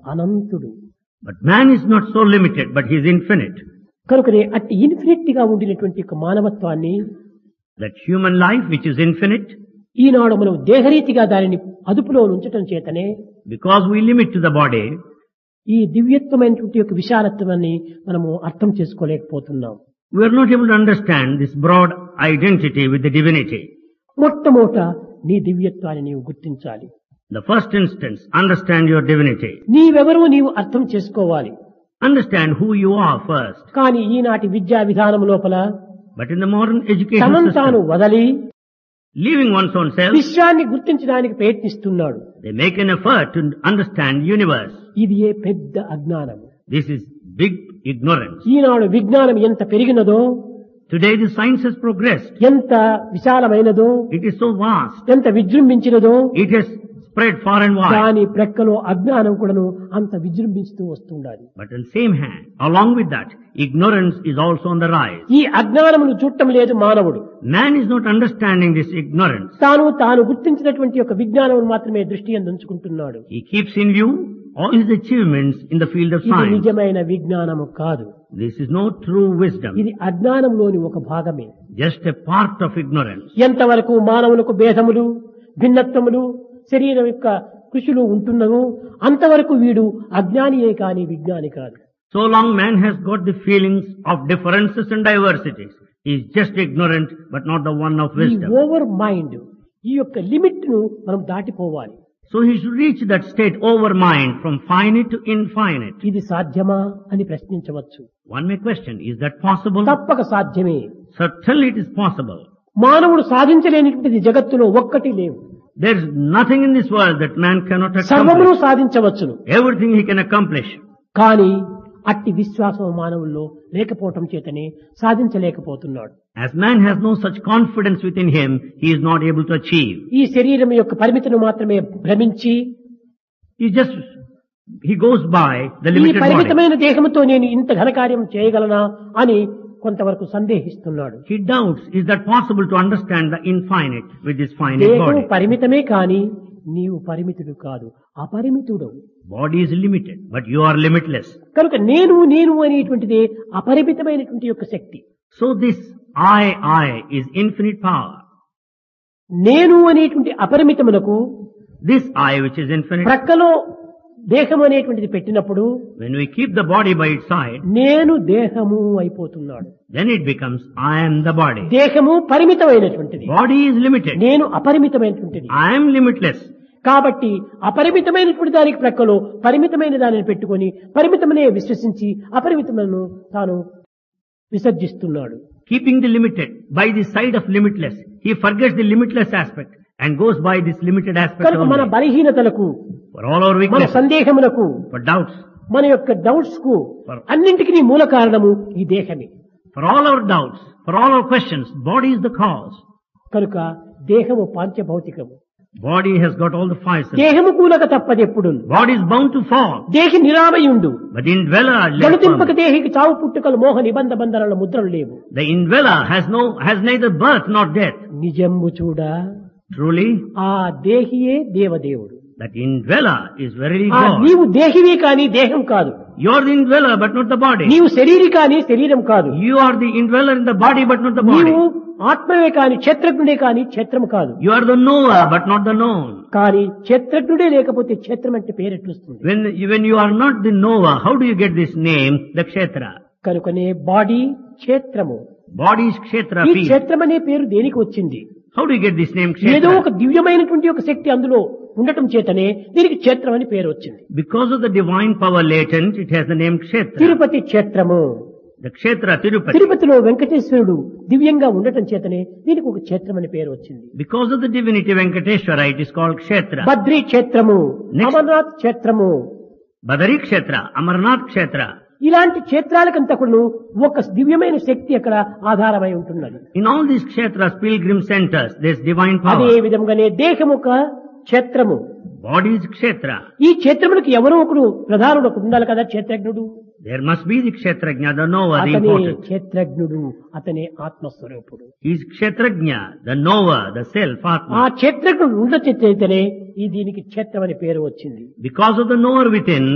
అనంతుడు. But man is not so limited, but he is infinite. కనుకనే అట్టి infinite గా ఉండినటువంటి యొక్క మానవత్వాన్ని, That human life which is infinite, ఈనాడు మనం దేహరీతిగా దానిని అదుపులో ఉంచటం చేతనే because we limit to the body, ఈ దివ్యత్వమైనటువంటి యొక్క విశాలత్వాన్ని మనము అర్థం చేసుకోలేకపోతున్నాం. we are not able to understand this broad identity with the divinity. మొట్టమొదట నీ దివ్యత్వాన్ని నీవు గుర్తించాలి. The first instance, understand your divinity. నీవెవరో నీవు అర్థం చేసుకోవాలి. Understand who you are first. కానీ ఈనాటి విద్యా విధానం లోపల But in the modern education తనను తాను system, వదలి leaving one's own self, విశ్వాన్ని గుర్తించడానికి ప్రయత్నిస్తున్నాడు. they make an effort to understand universe. ఇది ఏ పెద్ద అజ్ఞానం. This is big ignorance. ఈనాడు విజ్ఞానం ఎంత పెరిగినదో, Today the science has progressed. ఎంత విశాలమైనదో, It is so vast. ఎంత విజృంభించినదో, It has spread far and wide. దాని ప్రక్కలో అజ్ఞానం కూడాను అంత విజృంభిస్తూ వస్తుండాలి. But on the same hand, along with that, ignorance is also on the rise. ఈ అజ్ఞానమును చూడటం లేదు మానవుడు. Man is not understanding this ignorance. తాను గుర్తించినటువంటి యొక్క విజ్ఞానం మాత్రమే దృష్టి ఉంచుకుంటున్నాడు. He keeps in view all his achievements in the field of ఇది science. నిజమైన విజ్ఞానము కాదు. This is no true wisdom, ఇది అజ్ఞానంలోని ఒక భాగమే. just a part of ignorance. ఎంతవరకు మానవులకు భేదములు, భిన్నత్వములు, శరీరం యొక్క కృషులు ఉంటున్నవో అంతవరకు వీడు అజ్ఞానియే కాని విజ్ఞాని కాదు. So long man has got the feelings of differences and diversities, he is just ignorant but not the one of ఈ wisdom. ఓవర్ మైండ్, ఈ యొక్క లిమిట్ ను మనం దాటిపోవాలి. So he should reach that state over mind, from finite to infinite. ఇది సాధ్యమా అని ప్రశ్నించవచ్చు. One may question, is that possible? తప్పక సాధ్యమే. Certainly it is possible. మానవుడు సాధించలేనిటువంటిది జగత్తులో ఒక్కటి లేవు. There is nothing in this world that man cannot సర్వమును accomplish. సాధించవచ్చును. Everything he can accomplish. కానీ అట్టి విశ్వాసం మానవుల్లో లేకపోవటం చేతనే సాధించలేకపోతున్నాడు. As man has no such confidence within him, he is not able to achieve. ఈ శరీరం యొక్క పరిమితిని మాత్రమే భ్రమించి He goes by the ఈ limited body. పరిమితమైన దేహంతో నేను ఇంత ఘనకార్యం చేయగలనా అని కొంతవరకు సందేహిస్తున్నాడు. He doubts, is that possible to understand the infinite with this finite దేహం body? పరిమితమే కాని నీవు పరిమితుడు కాదు, అపరిమితుడు. Body is limited, but you are limitless. కనుక నేను అనేటువంటిదే అపరిమితమైనటువంటి యొక్క శక్తి. So this I is infinite power. నేను అనేటువంటి అపరిమితమునకు This I which is infinite, ప్రక్కలో దేహం అనేటువంటిది పెట్టినప్పుడు when we keep the body by its side, నేను దేహము అయిపోతున్నాడు. then it becomes I am the body. దేహము పరిమితమైనటువంటిది, Body is limited. నేను అపరిమితమైనటువంటిది. I am limitless. కాబట్టి అపరిమితమైనటువంటి దానికి ప్రక్కలో పరిమితమైన దానిని పెట్టుకొని పరిమితమనే విశ్వసించి అపరిమితమైన తాను విసర్జిస్తున్నాడు. Keeping the limited by the side of limitless, he forgets the limitless aspect and goes by this limited aspect కనుక మన only. బలహీనతలకు, For all our మన weaknesses, సందేహములకు, for doubts, మన యొక్క డౌట్స్ కు అన్నింటికి మూల కారణము ఈ దేహమే. for all our doubts, for all our questions, body is the cause. కనుక దేహము పాంచభౌతికము. Body has got all the five senses. దేహము కూలక తప్పదెప్పుడు. Body is bound to fall, దేహి నిరామయుండు. but indweller lives గణతింపక firmly. దేహికి చావు పుట్టుకలు మోహ నిబంధ బంధనల ముద్రలు లేవు. The indweller has neither birth nor death. నిజంబు చూడ Truly, ఆ దేహియే దేవదేవుడు. that indweller is verily ఆ God. నీవు దేహివే కాని దేహం కాదు. You are the indweller, but not the body. నీవు శరీరి కాని శరీరం కాదు. You are the indweller in the body, but not the body. నీవు ఆత్మవే కాని క్షేత్రజ్ఞుడే కాని క్షేత్రము కాదు. You are the knower, but not the known. కానీ క్షేత్రజ్ఞుడే లేకపోతే క్షేత్రం అంటే పేరెట్లుస్తుంది. When you are not the knower, how do you get this name, the kshetra? కనుకనే బాడీ క్షేత్రము. Body is kshetra, ఈ field. క్షేత్రం అనే పేరు దేనికి వచ్చింది? How do you get this name ఏదో kshetra? ఒక దివ్యమైనటువంటి ఒక శక్తి అందులో ఉండటం చేతనే దీనికి క్షేత్రం అని పేరు వచ్చింది. Because of the divine power latent, it has the name kshetra. Tirupati క్షేత్రము. The kshetra, Tirupati. తిరుపతిలో వెంకటేశ్వరుడు దివ్యంగా ఉండటం చేతనే దీనికి ఒక క్షేత్రం అని పేరు వచ్చింది. Because of the divinity Venkateshwara, it is called kshetra. Badri క్షేత్రము, Next. అమర్నాథ్ క్షేత్రము. Badari kshetra, Amarnath kshetra. ఇలాంటి క్షేత్రాలకంతకును ఒక దివ్యమైన శక్తి అక్కడ ఆధారమై ఉంటున్నది. In all these kshetras, pilgrim centers, there is divine అదే power. విధంగానే దేహము ఒక క్షేత్రము. Body is kshetra. ఈ క్షేత్రములకు ఎవరో ఒకడు ప్రధానుడు ఒకడు ఉండాలి కదా, క్షేత్రజ్ఞుడు. There must be the kshetrajna, the knower, the అతనే important. క్షేత్రజ్ఞుడు, అతనే ఆత్మస్వరూపుడు. He is kshetrajna, the knower, the self, ఆ Atma. క్షేత్రజ్ఞుడు ఉండచేతనే ఈ దీనికి క్షేత్రం అని పేరు వచ్చింది. Because of the knower within,